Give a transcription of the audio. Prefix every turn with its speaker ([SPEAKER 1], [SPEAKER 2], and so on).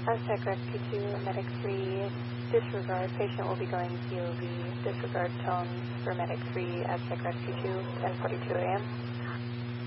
[SPEAKER 1] Aztec Rescue 2, Medic 3, disregard. Patient will be going COV. Disregard tones for Medic 3, Aztec Rescue 2, 10:42 a.m.